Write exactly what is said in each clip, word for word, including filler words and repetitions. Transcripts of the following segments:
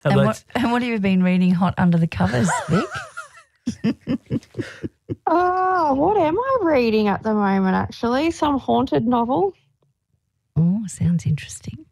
And that's- what, and what have you been reading hot under the covers, Vic? Oh, what am I reading at the moment, actually? Some haunted novel. Oh, sounds interesting.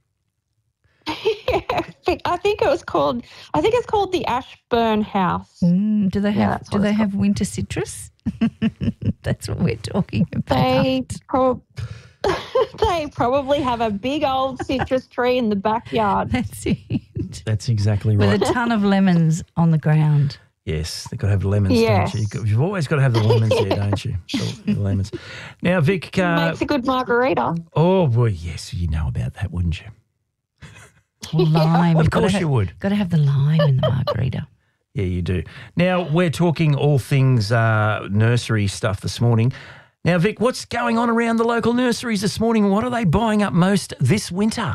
I think it was called, I think it's called The Ashburn House. Mm, do they Yeah, have that's Do what they it's have winter citrus? That's what we're talking about. They, pro- they probably have a big old citrus tree in the backyard. That's it. That's exactly With right. a ton of lemons on the ground. Yes, they've got to have lemons, Yes. don't you? You've, got- you've always got to have the lemons there, don't you? The, the lemons. Now, Vic. Uh, Makes a good margarita. oh, well, yes, you know about that, wouldn't you? Lime. Of You've gotta course have- you would. Got to have the lime in the margarita. Yeah, you do. Now, we're talking all things uh, nursery stuff this morning. Now, Vic, what's going on around the local nurseries this morning? What are they buying up most this winter?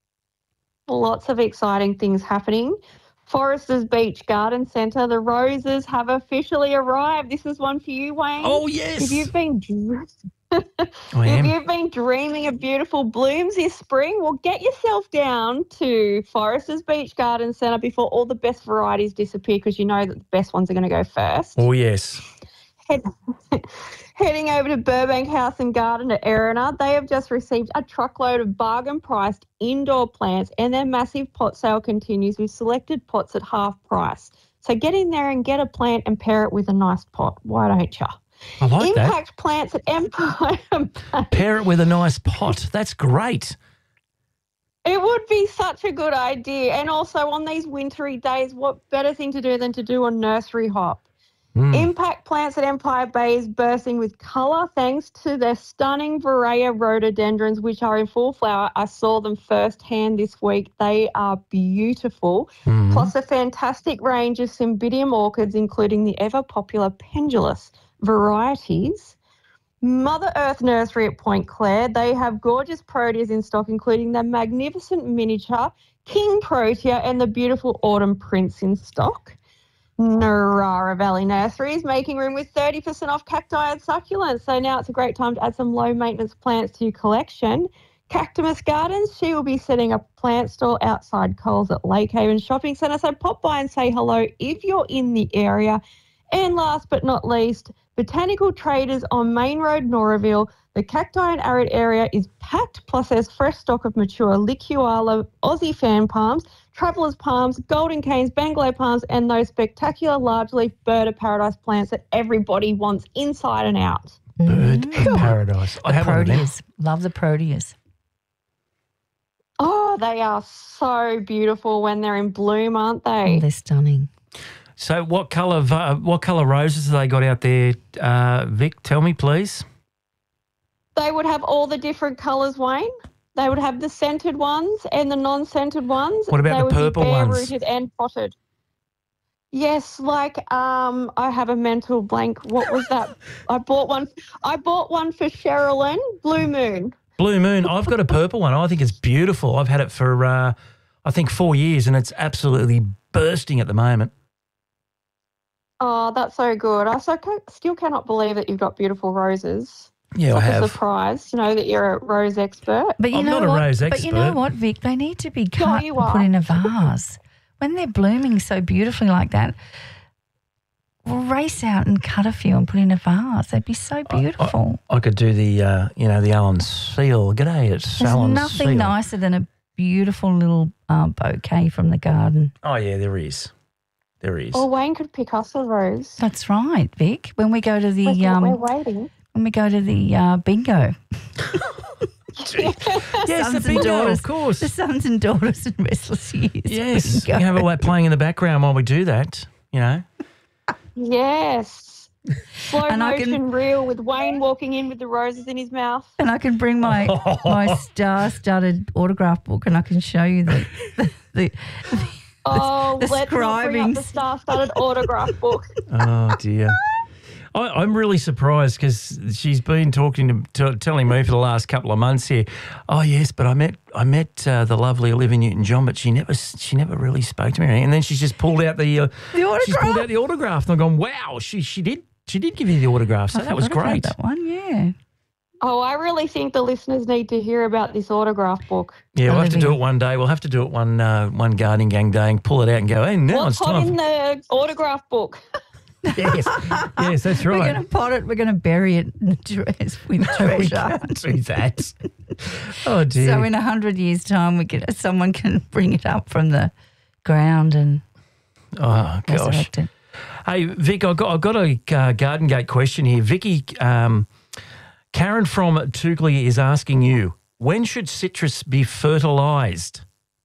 Lots of exciting things happening. Foresters Beach Garden Centre, the roses have officially arrived. This is one for you, Wayne. Oh, yes. If you've been dr- I am. if you've been dreaming of beautiful blooms this spring, well, get yourself down to Foresters Beach Garden Centre before all the best varieties disappear, because you know that the best ones are going to go first. Oh, yes. Head, heading over to Burbank House and Garden at Erina, they have just received a truckload of bargain-priced indoor plants, and their massive pot sale continues with selected pots at half price. So get in there and get a plant and pair it with a nice pot. Why don't you? I like Impact Plants at Empire. that. Pair it with a nice pot. That's great. It would be such a good idea. And also on these wintry days, what better thing to do than to do a nursery hop? Mm. Impact Plants at Empire Bay is bursting with colour thanks to their stunning Viraya rhododendrons, which are in full flower. I saw them firsthand this week. They are beautiful. Mm. Plus a fantastic range of Cymbidium orchids, including the ever-popular pendulous varieties. Mother Earth Nursery at Point Clare, they have gorgeous proteas in stock, including the magnificent miniature King Protea and the beautiful Autumn Prince in stock. Narara Valley Nursery is making room with thirty percent off cacti and succulents. So now it's a great time to add some low-maintenance plants to your collection. Cactimus Gardens, she will be setting up a plant stall outside Coles at Lake Haven Shopping Centre. So pop by and say hello if you're in the area. And last but not least, Botanical Traders on Main Road, Noraville. The cacti and arid area is packed, plus there's fresh stock of mature Licuala, Aussie fan palms, Traveller's palms, golden canes, Bangalow palms, and those spectacular large leaf bird of paradise plants that everybody wants inside and out. Bird of paradise. I The have one of them. proteas. Love the proteas. Oh, they are so beautiful when they're in bloom, aren't Oh, they? they're stunning. So what colour uh, what colour roses have they got out there, uh, Vic? Tell me, please. They would have all the different colours, Wayne. They would have the scented ones and the non-scented ones. What about they the would purple be bare ones? rooted and potted. Yes, like um, I have a mental blank. What was that? I bought one. I bought one for Sherilyn, Blue Moon. Blue Moon. I've got a purple one. I think it's beautiful. I've had it for, uh, I think, four years and it's absolutely bursting at the moment. Oh, that's so good. I so ca- still cannot believe that you've got beautiful roses. Yeah, It's I like a have. surprise to know that you're a rose expert. But you I'm know not a what? rose But you know expert. what, Vic? They need to be cut you and put are. in a vase. When they're blooming so beautifully like that, race out and cut a few and put in a vase. They'd be so beautiful. I could do the, uh, you know, the Alan Seal. G'day, it's There's Alan nothing Seal. nicer than a beautiful little um, bouquet from the garden. Oh, yeah, there is. There is. Or Wayne could pick us a rose. That's right, Vic. When we go to the We're, um, we're waiting. when we go to the uh, bingo, yes, the sons and bingo, daughters. of course. the sons and daughters and restless years. Yes, we bingo. have all that playing in the background while we do that, you know. Yes. Slow And I motion can- reel with Wayne walking in with the roses in his mouth. And I can bring my my star-studded autograph book, and I can show you the the, the, Oh, the let's not bring up scribings. the star-studded autograph book. Oh, dear. I, I'm really surprised because she's been talking to, to telling me for the last couple of months here. Oh yes, but I met I met uh, the lovely Olivia Newton-John, but she never she never really spoke to me. And then she's just pulled out the uh, The she's pulled autograph? out the autograph, and I've gone, wow, she she did she did give you the autograph, so I that was forgot about great. That one, yeah. Oh, I really think the listeners need to hear about this autograph book. Yeah, we'll have to Olivia. do it one day. We'll have to do it one uh, one gardening gang day and pull it out and go, hey, now What's it's hot time. in the autograph book? Yes, yes, that's We're right. going to pot it. We're going to bury it in the dress with We treasure. can't do that. Oh, dear. So in a hundred years' time, we can someone can bring it up from the ground and oh, gosh. resurrect it. Hey, Vic, I've got, I've got a uh, Garden Gate question here. Vicky, um, Karen from Toukley is asking you, when should citrus be fertilised?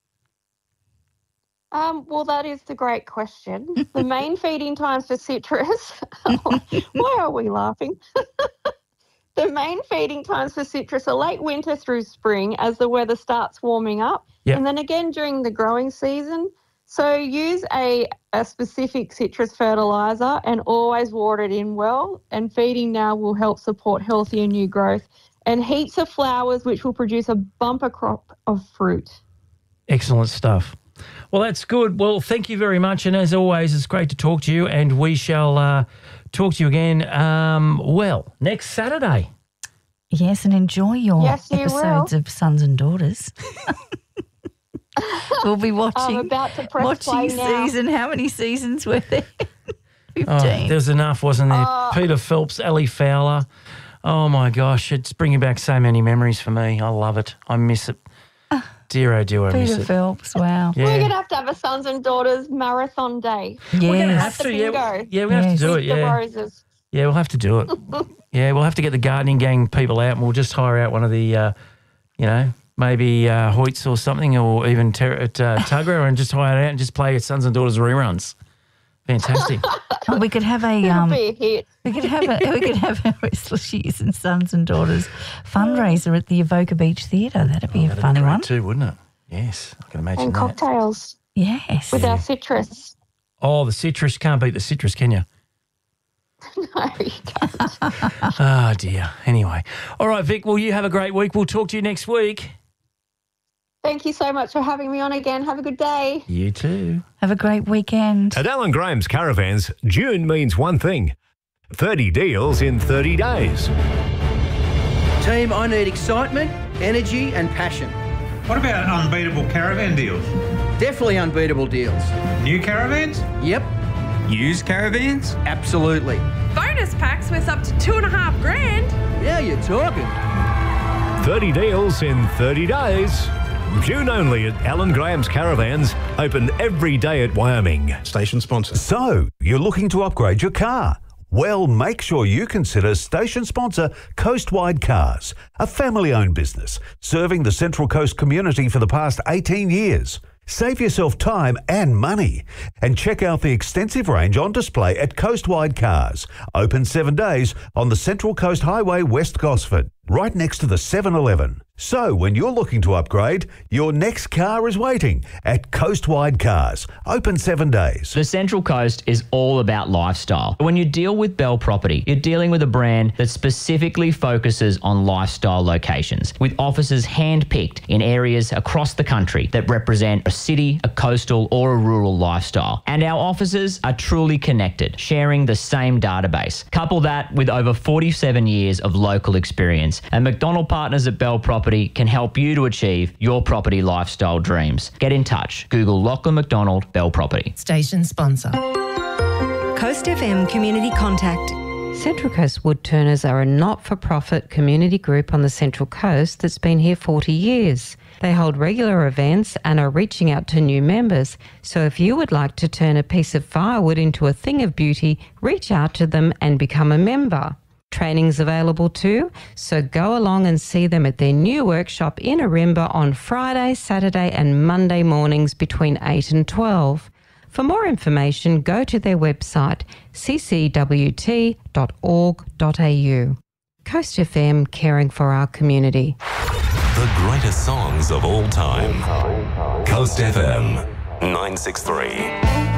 Um, well, that is the great question. The main feeding times for citrus. Why are we laughing? The main feeding times for citrus are late winter through spring as the weather starts warming up, Yep. and then again during the growing season. So use a, a specific citrus fertiliser and always water it in well. And feeding now will help support healthier new growth and heaps of flowers, which will produce a bumper crop of fruit. Excellent stuff. Well, that's good. Well, thank you very much. And as always, it's great to talk to you. And we shall uh, talk to you again, um, well, next Saturday. Yes, and enjoy your Yes, you episodes will. of Sons and Daughters. We'll be I'm watching about to press watching play now. season. How many seasons were there? Fifteen. Oh, there's enough, wasn't there? Oh. Peter Phelps, Ellie Fowler. Oh, my gosh. It's bringing back so many memories for me. I love it. I miss it. Dear, oh, dear, I miss Peter it. Phelps. Wow. Yeah. We're going to have to have a Sons and Daughters marathon day. Yes. We're going to have The to, yeah. bingo. Yeah, we have Yes. to do With it, the yeah. roses. Yeah, we'll have to do it. Yeah, we'll have to get the gardening gang people out and we'll just hire out one of the, uh, you know, maybe uh, Hoyts or something or even ter- at uh, Tuggerah and just hire it out and just play Sons and Daughters reruns. Fantastic. Oh, we could have a It'll um, be a hit. we could have a we could have a Restless Years and Sons and Daughters fundraiser at the Evoca Beach Theatre. That'd be a That'd be funny great one. too, wouldn't it? Yes, I can imagine And that. cocktails Yes. with our citrus. Oh, the citrus. Can't beat the citrus, can you? No, you can't. Oh, dear. Anyway. All right, Vic, well, you have a great week. We'll talk to you next week. Thank you so much for having me on again. Have a good day. You too. Have a great weekend. At Alan Graham's Caravans, June means one thing. thirty deals in thirty days. Team, I need excitement, energy and passion. What about unbeatable caravan deals? Definitely unbeatable deals. New caravans? Yep, Used caravans? absolutely. Bonus packs worth up to two and a half grand. Yeah, you're talking. thirty deals in thirty days. June only at Alan Graham's Caravans, open every day at Wyoming. Station sponsor. So, you're looking to upgrade your car? Well, make sure you consider station sponsor Coastwide Cars, a family-owned business serving the Central Coast community for the past eighteen years. Save yourself time and money and check out the extensive range on display at Coastwide Cars, open seven days on the Central Coast Highway, West Gosford, right next to the seven eleven. So when you're looking to upgrade, your next car is waiting at Coastwide Cars, open seven days. The Central Coast is all about lifestyle. When you deal with Bell Property, you're dealing with a brand that specifically focuses on lifestyle locations, with offices hand-picked in areas across the country that represent a city, a coastal, or a rural lifestyle. And our offices are truly connected, sharing the same database. Couple that with over forty-seven years of local experience, and McDonald Partners at Bell Property can help you to achieve your property lifestyle dreams. Get in touch. Google Lachlan McDonald Bell Property. Station sponsor. Coast F M Community Contact. Central Coast Woodturners are a not-for-profit community group on the Central Coast that's been here forty years. They hold regular events and are reaching out to new members. So if you would like to turn a piece of firewood into a thing of beauty, reach out to them and become a member. Training's available too, so go along and see them at their new workshop in Arimba on Friday, Saturday and Monday mornings between eight and twelve. For more information, go to their website c c w t dot org dot a u. Coast F M, caring for our community. The greatest songs of all time. Coast F M nine six three.